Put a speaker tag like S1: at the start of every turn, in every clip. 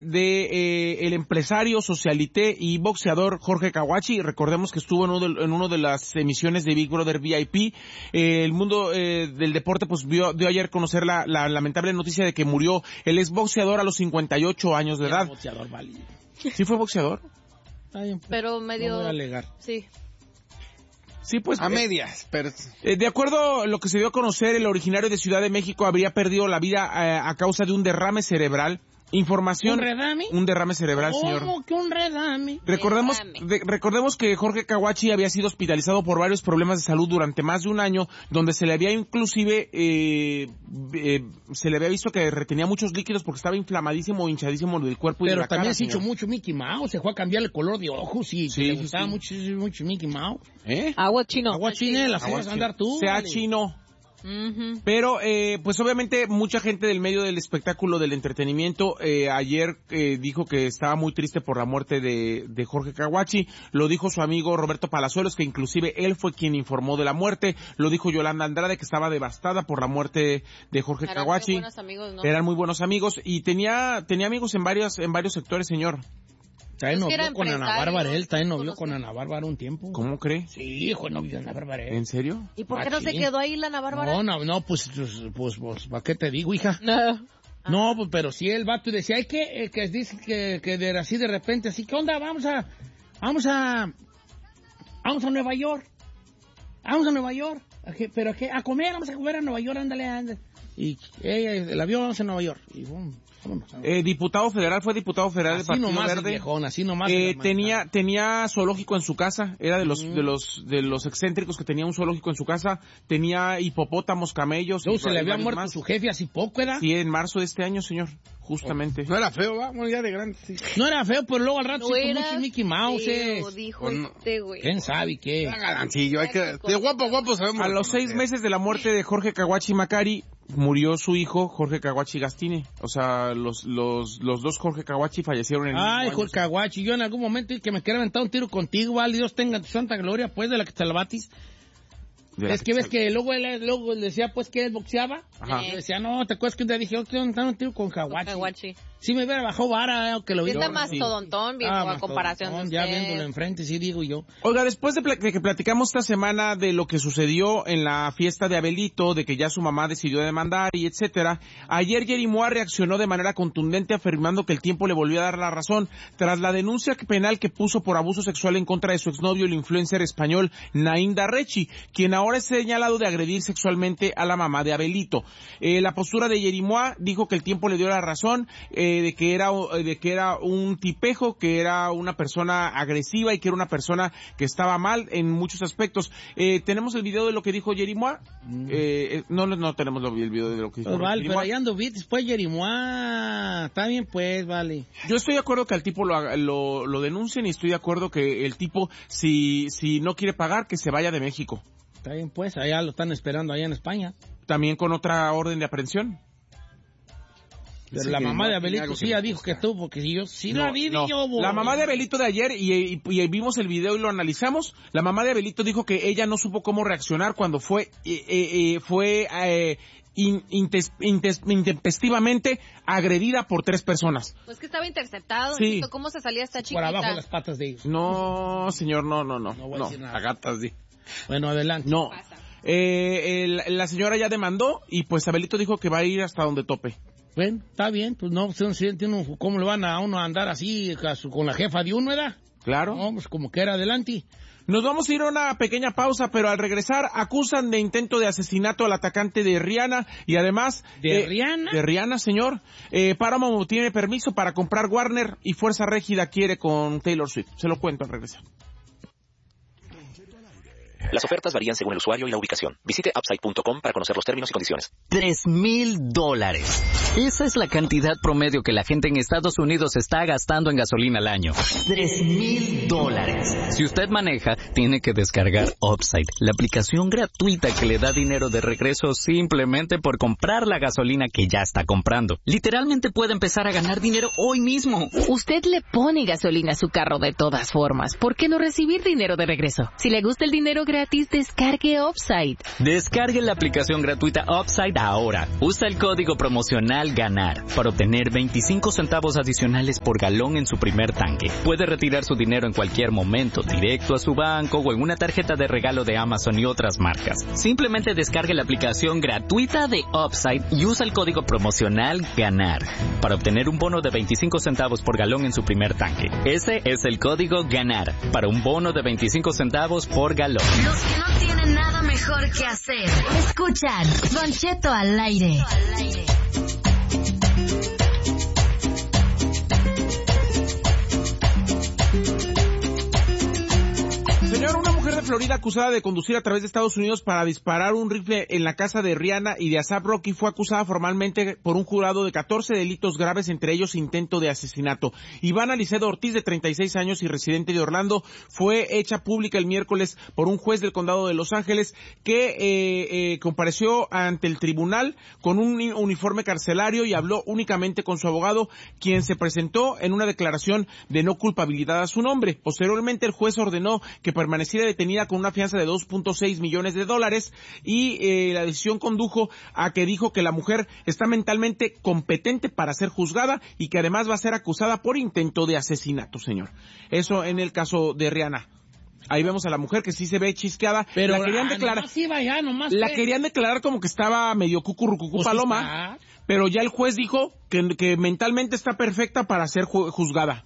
S1: de el empresario, socialité y boxeador Jorge Kawachi. Recordemos que estuvo en una de las emisiones de Big Brother VIP. El mundo del deporte pues dio ayer a conocer la lamentable noticia de que murió el exboxeador a los 58 años de edad.
S2: Boxeador, vale.
S1: ¿Sí fue boxeador?
S3: Pero medio...
S2: No voy a alegar.
S3: Sí.
S1: Sí, pues
S4: a medias, pero...
S1: de acuerdo a lo que se dio a conocer, el originario de Ciudad de México habría perdido la vida a causa de un derrame cerebral. Información.
S2: ¿Un redame?
S1: Un derrame cerebral, señor.
S2: ¿Cómo que un redame?
S1: Recordemos que Jorge Kawachi había sido hospitalizado por varios problemas de salud durante más de un año, donde se le había inclusive, se le había visto que retenía muchos líquidos porque estaba inflamadísimo o hinchadísimo del cuerpo y de la cara.
S2: Pero también se
S1: hizo
S2: mucho Mickey Mouse, se fue a cambiar el color de ojos y le gustaba mucho Mickey Mouse.
S3: Agua chino.
S2: Agua china, las vas a andar tú.
S1: Sea chino. Uh-huh. Pero, pues obviamente mucha gente del medio del espectáculo, del entretenimiento, ayer dijo que estaba muy triste por la muerte de Jorge Kawachi. Lo dijo su amigo Roberto Palazuelos, que inclusive él fue quien informó de la muerte. Lo dijo Yolanda Andrade, que estaba devastada por la muerte de Jorge Kawachi.
S3: Eran muy buenos amigos, ¿no?
S1: Eran muy buenos amigos y tenía amigos en varios sectores, señor.
S2: También novió con Ana Bárbara, él también novió con Ana Bárbara un tiempo.
S1: ¿Cómo cree?
S2: Sí, fue novio de Ana Bárbara.
S1: ¿En serio?
S3: ¿Y por qué no se quedó ahí la Ana Bárbara?
S2: No, pues, ¿para qué te digo, hija? No, pues, pero sí, el vato decía, hay que dice que así de repente, así, ¿qué onda? Vamos a Nueva York. Vamos a Nueva York. ¿Pero qué? A comer, vamos a comer a Nueva York, ándale. Y ella, el avión, vamos a Nueva York. Y boom.
S1: Diputado federal, fue diputado federal del Partido Verde.
S2: Viejón, así nomás
S1: tenía zoológico en su casa, era de los excéntricos que tenía un zoológico en su casa, tenía hipopótamos, camellos.
S2: Se le había muerto su jefe hace poco, ¿era?
S1: Sí, en marzo de este año, señor, justamente.
S4: No era feo, vamos ya de grande. Sí.
S2: No era feo, pero luego al rato
S3: no
S2: sí mucho Mickey Mouse.
S3: Dijo güey.
S2: ¿Quién sabe qué?
S4: De guapo sabemos.
S1: A los 6 meses de la muerte de Jorge Kawachi Macari, murió su hijo Jorge Kawachi Gastine. O sea, los dos Jorge Kawachi fallecieron en
S2: el Jorge Kawachi, yo en algún momento que me quiera aventar un tiro contigo, vale, Dios tenga tu santa gloria, pues, de la que te la batis. Es que ves que luego él decía, pues, que él boxeaba.
S1: Ajá.
S2: Y decía, no, ¿te acuerdas que un día dije, yo quiero aventar un tiro con Kawachi? Sí me hubiera bajado vara, que lo viera.
S3: Está más todontón, viejo, a comparación de usted.
S2: Ya viéndolo enfrente, sí digo yo.
S1: Oiga, después de que platicamos esta semana de lo que sucedió en la fiesta de Abelito, de que ya su mamá decidió demandar y etcétera, ayer Yerimoa reaccionó de manera contundente afirmando que el tiempo le volvió a dar la razón tras la denuncia penal que puso por abuso sexual en contra de su exnovio, el influencer español Naim Darrechi, quien ahora es señalado de agredir sexualmente a la mamá de Abelito. La postura de Yerimoa dijo que el tiempo le dio la razón, de que era un tipejo, que era una persona agresiva y que era una persona que estaba mal en muchos aspectos. ¿Tenemos el video de lo que dijo Yerimoa? No tenemos el video de lo que dijo
S2: Yerimoa. Vale,
S1: Yerimoa.
S2: pero allá ando después Yerimoa. Está bien, pues, vale.
S1: Yo estoy de acuerdo que al tipo lo denuncien y estoy de acuerdo que el tipo, si no quiere pagar, que se vaya de México.
S2: Está bien, pues, allá lo están esperando allá en España.
S1: También con otra orden de aprehensión.
S2: Pero la mamá de Abelito sí ya dijo que estuvo, porque yo sí la vi.
S1: La mamá de Abelito de ayer, y vimos el video y lo analizamos, la mamá de Abelito dijo que ella no supo cómo reaccionar cuando fue intempestivamente agredida por 3 personas.
S3: Pues que estaba interceptado,
S1: sí.
S3: ¿Cómo se salía esta chiquita?
S2: Por abajo de las patas de ellos.
S1: No, señor, no.
S2: No voy a decir nada.
S1: A gatas, sí.
S2: Bueno, adelante.
S1: No. La señora ya demandó y pues Abelito dijo que va a ir hasta donde tope.
S2: Bueno, está bien, pues no, ¿cómo le van a uno a andar así con la jefa de uno, verdad?
S1: Claro.
S2: No, pues como que era adelante.
S1: Nos vamos a ir a una pequeña pausa, pero al regresar acusan de intento de asesinato al atacante de Rihanna y además...
S2: ¿De Rihanna?
S1: De Rihanna, señor. Paramount tiene permiso para comprar Warner y Fuerza Régida quiere con Taylor Swift. Se lo cuento al regresar.
S5: Las ofertas varían según el usuario y la ubicación. Visite Upside.com para conocer los términos y condiciones.
S6: $3,000. Esa es la cantidad promedio que la gente en Estados Unidos está gastando en gasolina al año. $3,000. Si usted maneja, tiene que descargar Upside, la aplicación gratuita que le da dinero de regreso simplemente por comprar la gasolina que ya está comprando. Literalmente puede empezar a ganar dinero hoy mismo.
S7: Usted le pone gasolina a su carro de todas formas. ¿Por qué no recibir dinero de regreso? Si le gusta el dinero gratis, gratis, descargue Upside.
S6: Descargue la aplicación gratuita Upside ahora. Usa el código promocional GANAR para obtener 25 centavos adicionales por galón en su primer tanque. Puede retirar su dinero en cualquier momento, directo a su banco o en una tarjeta de regalo de Amazon y otras marcas. Simplemente descargue la aplicación gratuita de Upside y usa el código promocional GANAR para obtener un bono de 25 centavos por galón en su primer tanque. Ese es el código GANAR para un bono de 25 centavos por galón.
S7: Los que no tienen nada mejor que hacer, escuchan Don Cheto al aire.
S1: Señor, una mujer de Florida acusada de conducir a través de Estados Unidos para disparar un rifle en la casa de Rihanna y de A$AP Rocky fue acusada formalmente por un jurado de 14 delitos graves, entre ellos intento de asesinato. Ivana Licedo Ortiz, de 36 años y residente de Orlando, fue hecha pública el miércoles por un juez del condado de Los Ángeles que compareció ante el tribunal con un uniforme carcelario y habló únicamente con su abogado, quien se presentó en una declaración de no culpabilidad a su nombre. Posteriormente, el juez ordenó que permaneciera detenida con una fianza de $2.6 millones y la decisión condujo a que dijo que la mujer está mentalmente competente para ser juzgada y que además va a ser acusada por intento de asesinato, señor. Eso en el caso de Rihanna. Ahí vemos a la mujer que sí se ve chisqueada, pero la querían declarar, querían declarar como que estaba medio cucurrucucú paloma, pero ya el juez dijo que mentalmente está perfecta para ser juzgada.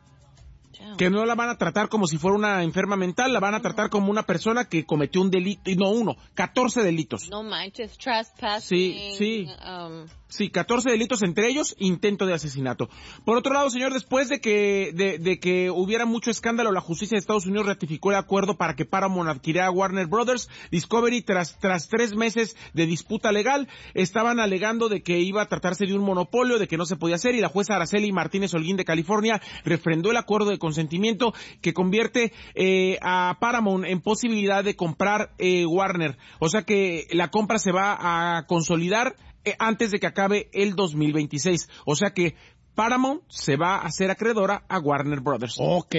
S1: Que no la van a tratar como si fuera una enferma mental, la van a tratar como una persona que cometió un delito, y no 14 delitos.
S3: No manches, trespassing.
S1: Sí, 14 delitos, entre ellos intento de asesinato. Por otro lado, señor, después de que hubiera mucho escándalo, la justicia de Estados Unidos ratificó el acuerdo para que Paramount adquiriera a Warner Brothers. Discovery, tras 3 meses de disputa legal, estaban alegando de que iba a tratarse de un monopolio, de que no se podía hacer, y la jueza Araceli Martínez Holguín de California refrendó el acuerdo de consentimiento que convierte a Paramount en posibilidad de comprar Warner. O sea que la compra se va a consolidar antes de que acabe el 2026. O sea que Paramount se va a hacer acreedora a Warner Brothers.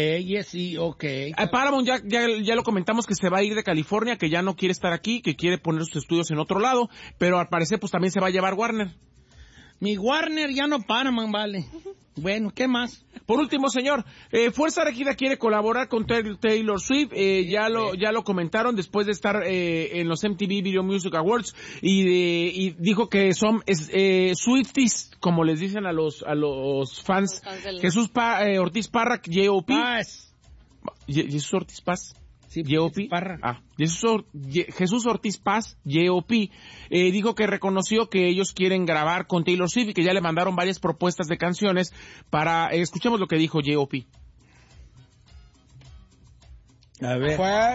S1: Paramount ya lo comentamos que se va a ir de California, que ya no quiere estar aquí, que quiere poner sus estudios en otro lado, pero al parecer pues también se va a llevar Warner.
S2: Mi Warner ya no Paramount, vale. Bueno, ¿qué más?
S1: Por último, señor, Fuerza Regida quiere colaborar con Taylor Swift, ya lo comentaron después de estar en los MTV Video Music Awards y dijo que son Swifties, como les dicen a los fans. Jesús Ortiz Parra, J.O.P. Jesús Ortiz Paz.
S2: Sí,
S1: J.O.P. Jesús Ortiz Paz, J.O.P. Dijo que reconoció que ellos quieren grabar con Taylor Swift y que ya le mandaron varias propuestas de canciones para... escuchemos lo que dijo J.O.P.
S2: A ver.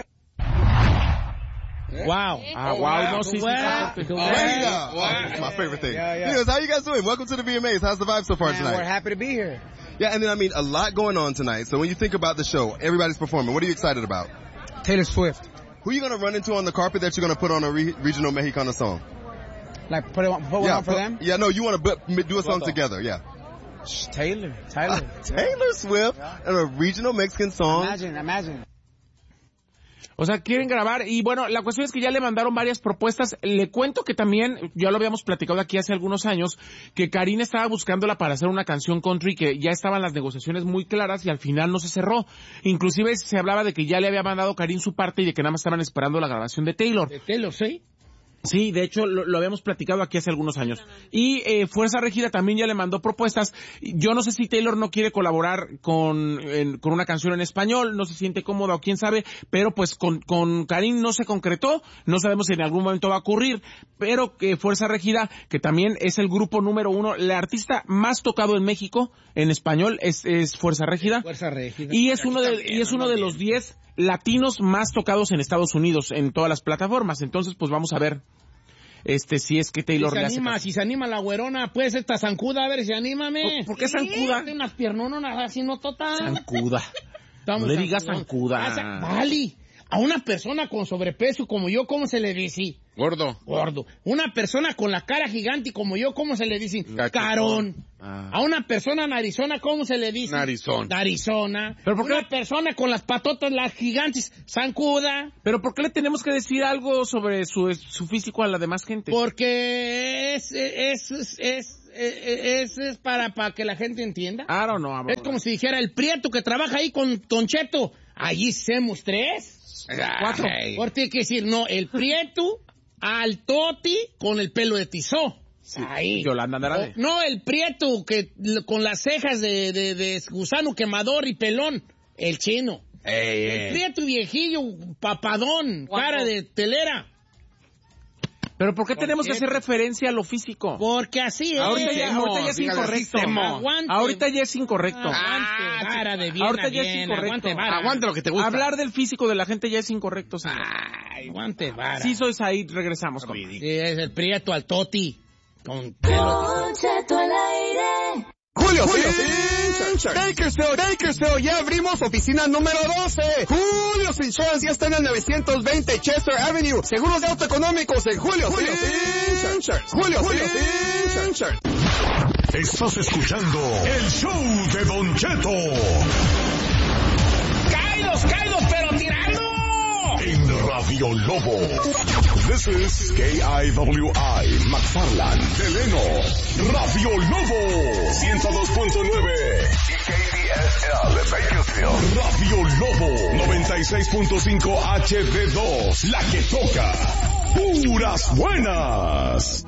S2: Wow.
S1: Wow. No, sí.
S8: My favorite thing. Because how you guys doing? Welcome to the VMAs. How's the vibe so far tonight?
S9: We're happy to be here.
S8: Yeah, and then, I mean, a lot going on tonight. So when you think about the show, everybody's performing. What are you excited about?
S9: Taylor Swift.
S8: Who are you going to run into on the carpet that you're going to put on a regional Mexicana song?
S9: Like put one on for them?
S8: Yeah, no, you want to do a song together, yeah.
S9: Taylor.
S8: Taylor Swift and a regional Mexican song.
S9: Imagine.
S1: O sea, quieren grabar y bueno, la cuestión es que ya le mandaron varias propuestas. Le cuento que también, ya lo habíamos platicado aquí hace algunos años, que Karina estaba buscándola para hacer una canción country, que ya estaban las negociaciones muy claras y al final no se cerró. Inclusive se hablaba de que ya le había mandado Karin su parte y de que nada más estaban esperando la grabación de Taylor.
S2: ¿De Taylor, sí?
S1: Sí, de hecho lo habíamos platicado aquí hace algunos años. Y Fuerza Regida también ya le mandó propuestas. Yo no sé si Taylor no quiere colaborar con una canción en español, no se siente cómoda o quién sabe, pero pues con Karin no se concretó, no sabemos si en algún momento va a ocurrir, pero que Fuerza Regida, que también es el grupo número 1, el artista más tocado en México en español es Fuerza Regida.
S2: Fuerza Regida.
S1: Y es uno de los 10 latinos más tocados en Estados Unidos en todas las plataformas. Entonces pues vamos a ver si es que Taylor le hace caso.
S2: Si se anima la güerona, puede ser esta zancuda, a ver si anímame.
S1: ¿Por qué zancuda?
S2: Tiene unas piernonas así, no total.
S1: Zancuda. No le digas zancuda.
S2: Vale, a una persona con sobrepeso como yo, ¿cómo se le dice?
S4: Gordo.
S2: Una persona con la cara gigante como yo, ¿cómo se le dice?
S4: Cachetón.
S2: Carón. A una persona narizona, ¿cómo se le dice? Narizona.
S1: ¿Pero por qué?
S2: Una persona con las patotas las gigantes, zancuda.
S1: ¿Pero por qué le tenemos que decir algo sobre su físico a la demás gente?
S2: Porque es para que la gente entienda.
S1: I don't know.
S2: Es como si dijera el prieto que trabaja ahí con Don Cheto. Allí somos 3.
S1: 4.
S2: Por tiene que decir, no, el prieto al toti con el pelo de tizó.
S1: Sí,
S2: ahí.
S1: Yolanda Andrade.
S2: No, el prieto que con las cejas de gusano quemador y pelón. El chino. El prieto viejillo, papadón, cara de telera.
S1: ¿Pero por qué tenemos que hacer referencia a lo físico?
S2: Porque así es.
S1: Ahorita ya es incorrecto. Ahorita ya es incorrecto.
S2: Vara de bien.
S1: Ahorita ya es incorrecto.
S4: Aguante lo que te gusta.
S1: Hablar del físico de la gente ya es incorrecto, señor.
S2: Aguante vara.
S1: Sí, sois ahí, regresamos.
S2: Sí, es el prieto al toti. Con pelo.
S7: Don Cheto al aire.
S8: Julio Bakersfield, ya abrimos oficina número 12. Julio's Insurance ya está en el 920 Chester Avenue. Seguros de auto económicos en Julio's Insurance.
S10: Estás escuchando el show de Don Cheto.
S2: ¡Caídos, pero tirando!
S10: En Radio Lobo. This is KIWI, McFarland, Deleno, Radio Lobo, 102.9. Y KDSL, Bakersfield. Radio Lobo, 96.5 HD2, la que toca. Puras buenas.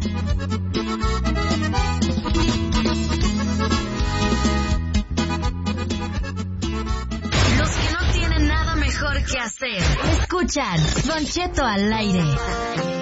S7: Los que no tienen nada mejor que hacer. Escuchan Don Cheto al aire.